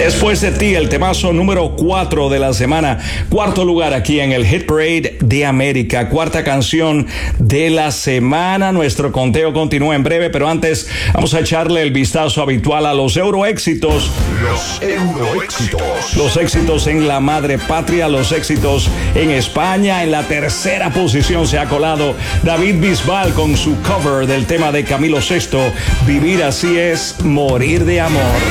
Después de ti, el temazo número 4 de la semana. Cuarto lugar aquí en el Hit Parade de América. Cuarta canción de la semana. Nuestro conteo continúa en breve, pero antes vamos a echarle el vistazo habitual a los Euroéxitos. Los Euroéxitos. Los éxitos en la madre patria, los éxitos en España. En la tercera posición se ha colado David Bisbal con su cover del tema de Camilo VI. Vivir así es morir de amor.